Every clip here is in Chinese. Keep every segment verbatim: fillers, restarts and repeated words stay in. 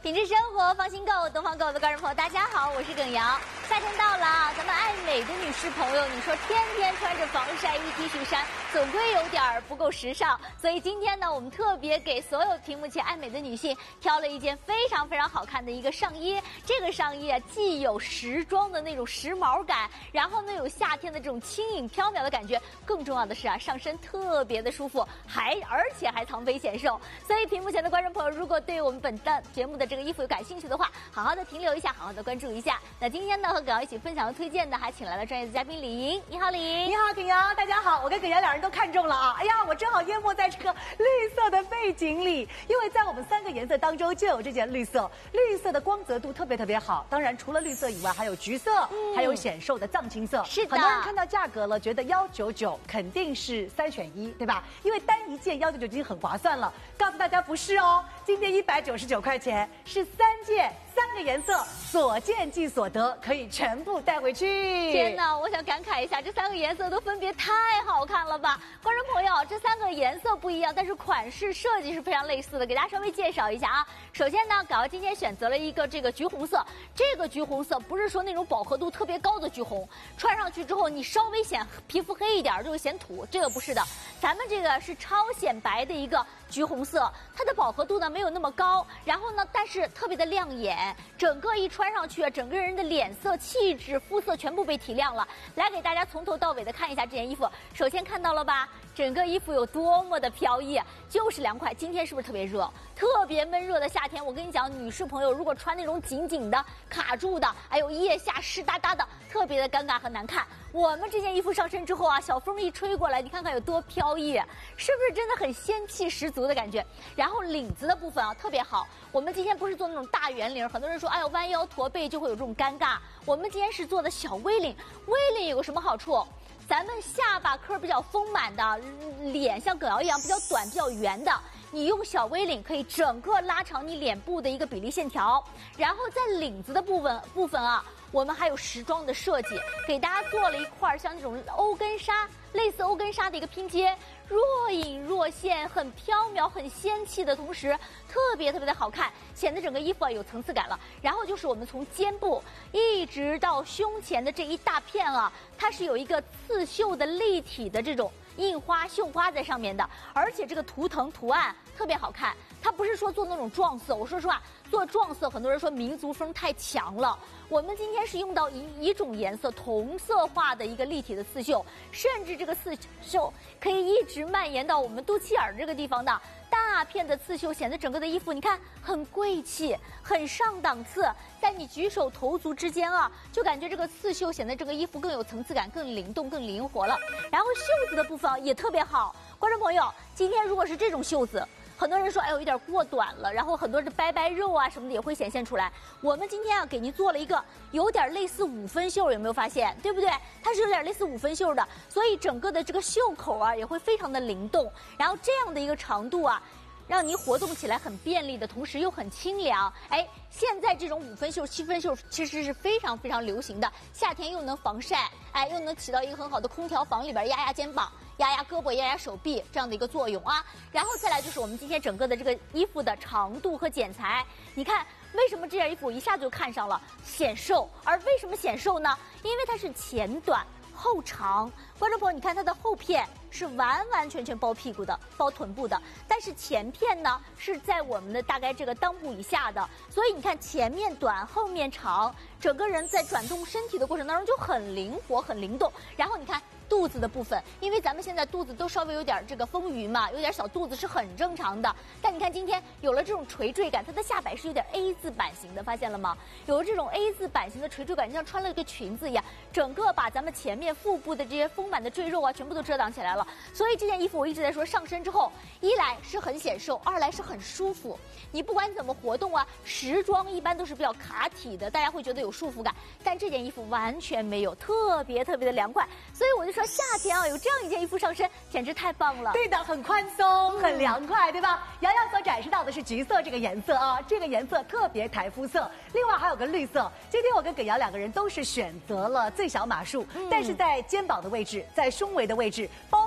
品质生活，放心购，东方购的观众朋友，大家好，我是耿瑶。夏天到了啊，咱们爱美的女士朋友，你说天天穿着防晒衣、T 恤衫，总归有点儿不够时尚。所以今天呢，我们特别给所有屏幕前爱美的女性挑了一件非常非常好看的一个上衣。这个上衣啊，既有时装的那种时髦感，然后呢有夏天的这种轻盈飘渺的感觉，更重要的是啊，上身特别的舒服，还而且还藏肥显瘦。所以屏幕前的观众朋友，如果对我们本档节目的这个衣服有感兴趣的话，好好的停留一下，好好的关注一下。那今天呢，和耿瑶一起分享和推荐的，还请来了专业的嘉宾李莹。你好，李莹。 你好，耿瑶，大家好。我跟耿瑶两人都看中了啊！哎呀，我正好淹没在这个绿色的背景里，因为在我们三个颜色当中就有这件绿色。绿色的光泽度特别特别好，当然除了绿色以外，还有橘色，嗯、还有显瘦的藏青色。 是的， 很多人看到价格了，觉得幺九九肯定是三选一，对吧？因为单一件幺九九已经很划算了。告诉大家不是哦，今天一百九十九块钱是三件。三个颜色，所见即所得，可以全部带回去。 天哪，我想感慨一下，这三个颜色都分别太好看了吧！观众朋友，这三个颜色不一样，但是款式设计是非常类似的，给大家稍微介绍一下啊。首先呢，耿瑶今天选择了一个这个橘红色，这个橘红色不是说那种饱和度特别高的橘红，穿上去之后你稍微显皮肤黑一点就会显土，这个不是的，咱们这个是超显白的一个橘红色，它的饱和度呢没有那么高，然后呢，但是特别的亮眼。整个一穿上去啊，整个人的脸色、气质、肤色全部被提亮了。来给大家从头到尾的看一下这件衣服。首先看到了吧，整个衣服有多么的飘逸，就是凉快。今天是不是特别热？特别闷热的夏天，我跟你讲，女士朋友如果穿那种紧紧的、卡住的，还有腋下湿哒哒的，特别的尴尬和难看。我们这件衣服上身之后啊，小风一吹过来，你看看有多飘逸，是不是真的很仙气十足的感觉？然后领子的部分啊特别好，我们今天不是做那种大圆领，很多人说哎呦弯腰驼背就会有这种尴尬，我们今天是做的小 V 领。V 领有个什么好处？咱们下巴颏比较丰满的，脸像耿瑶一样比较短比较圆的，你用小 V 领可以整个拉长你脸部的一个比例线条。然后在领子的部分部分啊，我们还有时装的设计，给大家做了一块像这种欧根纱，类似欧根纱的一个拼接，若隐若现，很飘渺很仙气的同时特别特别的好看，显得整个衣服啊有层次感了。然后就是我们从肩部一直到胸前的这一大片啊，它是有一个刺绣的立体的这种印花绣花在上面的，而且这个图腾图案特别好看。它不是说做那种撞色，我说实话，做撞色很多人说民族风太强了。我们今天是用到一一种颜色同色化的一个立体的刺绣，甚至这个刺绣可以一直蔓延到我们肚脐眼这个地方的大片的刺绣，显得整个的衣服你看很贵气，很上档次。在你举手投足之间啊，就感觉这个刺绣显得这个衣服更有层次感，更灵动，更灵活了。然后袖子的部分也特别好，观众朋友，今天如果是这种袖子，很多人说哎呦有点过短了，然后很多的掰掰肉啊什么的也会显现出来。我们今天啊给您做了一个有点类似五分袖，有没有发现？对不对？它是有点类似五分袖的，所以整个的这个袖口啊也会非常的灵动。然后这样的一个长度啊，让你活动起来很便利的同时又很清凉。哎，现在这种五分袖、七分袖其实是非常非常流行的，夏天又能防晒，哎，又能起到一个很好的空调房里边压压肩膀、压压胳膊、压压手臂这样的一个作用啊。然后再来就是我们今天整个的这个衣服的长度和剪裁，你看为什么这件衣服一下子就看上了显瘦？而为什么显瘦呢？因为它是前短后长。观众朋友，你看它的后片是完完全全包屁股的、包臀部的，但是前片呢是在我们的大概这个裆部以下的，所以你看前面短后面长，整个人在转动身体的过程当中就很灵活很灵动。然后你看肚子的部分，因为咱们现在肚子都稍微有点这个丰腴嘛，有点小肚子是很正常的，但你看今天有了这种垂坠感，它的下摆是有点 A 字版型的，发现了吗？有了这种 A 字版型的垂坠感，就像穿了一个裙子一样，整个把咱们前面腹部的这些丰满的赘肉啊全部都遮挡起来了。所以这件衣服我一直在说，上身之后一来是很显瘦，二来是很舒服。你不管怎么活动啊，时装一般都是比较卡体的，大家会觉得有束缚感，但这件衣服完全没有，特别特别的凉快。所以我就说夏天啊有这样一件衣服上身简直太棒了。 对的，很宽松很凉快，对吧？瑶瑶所展示到的是橘色这个颜色啊，这个颜色特别台肤色。另外还有个绿色，今天我跟耿瑶两个人都是选择了最小码数，嗯、但是在肩膀的位置、在胸围的位置，包括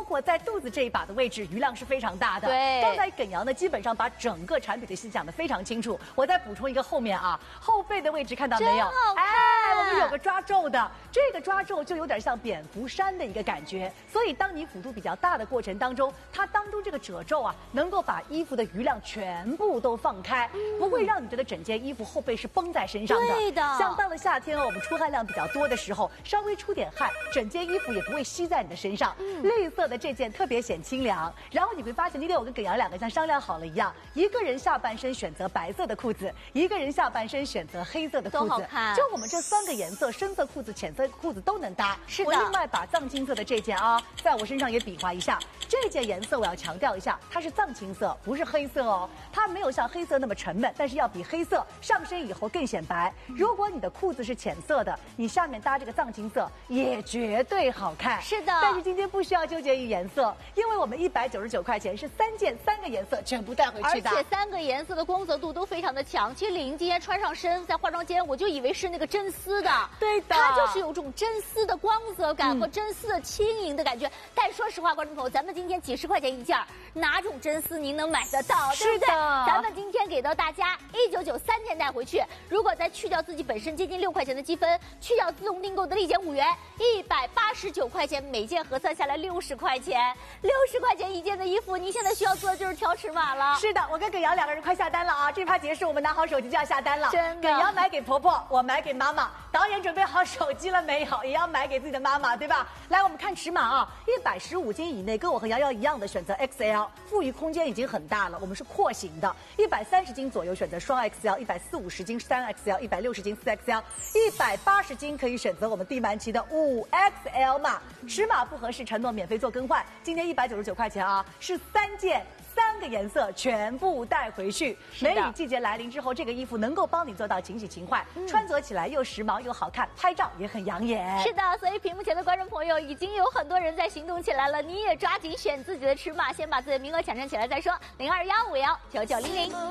括在肚子这一把的位置，余量是非常大的。 对， 刚才耿阳呢，基本上把整个产品的信息讲得非常清楚。我再补充一个后面啊，后背的位置看到没有？ 真好看！ 哎，我们有个抓皱的，这个抓皱就有点像蝙蝠衫的一个感觉。所以当你幅度比较大的过程当中，它当中这个褶皱啊，能够把衣服的余量全部都放开，嗯、不会让你觉得整件衣服后背是绷在身上的。 对的。 像到了夏天哦，我们出汗量比较多的时候，稍微出点汗，整件衣服也不会吸在你的身上。嗯、绿色的这件特别显清凉。然后你会发现，今天我跟耿阳两个像商量好了一样，一个人下半身选择白色的裤子，一个人下半身选择黑色的裤子。 都好看。 就我们这三个颜色，深色裤子、浅色裤子都能搭。 是的。 我另外把藏青色的这件啊，在我身上也比划一下。这件颜色我要强调一下，它是藏青色，不是黑色哦。它没有像黑色那么沉闷，但是要比黑色上身以后更显白。如果你的裤子是浅色的，你下面搭这个藏青色也绝对好看。 是的。 但是今天不需要纠结于颜色，因为我们一百九十九块钱是三件三个颜色全部带回去的， 而且三个颜色的光泽度都非常的强。其实李莹今天穿上身，在化妆间我就以为是那个真丝的， 对的， 它就是有种真丝的光泽感和真丝的轻盈的感觉。嗯、但说实话，观众朋友，咱们今天几十块钱一件，哪种真丝您能买得到？对不对？咱们今天给到大家一九九三件带回去，如果再去掉自己本身接近六块钱的积分，去掉自动订购的立减五元，一百八十九块钱，每件核算下来六十块钱，六十块钱一件的衣服，您现在需要做的就是挑尺码了。 是的，我跟耿阳两个人快下单了啊！这趴结束，我们拿好手机就要下单了。 真的， 耿阳买给婆婆，我买给妈妈。导演准备好手机了没有？也要买给自己的妈妈，对吧？来，我们看尺码啊，一百十五斤以内，跟我和瑶瑶一样的选择 X L， 富裕空间已经很大了。我们是廓形的，一百三十斤左右选择双 X L， 一百四五十斤三 X L， 一百六十斤四 X L， 一百八十斤可以选择我们地曼奇的五 X L 码。尺码不合适，承诺免费做更换。今天一百九十九块钱啊，是三件。三个颜色全部带回去。梅雨季节来临之后，这个衣服能够帮你做到勤洗勤换，嗯、穿着起来又时髦又好看，拍照也很养眼。 是的，所以屏幕前的观众朋友已经有很多人在行动起来了，你也抓紧选自己的尺码，先把自己的名额抢占起来再说。零二幺五幺九九零零。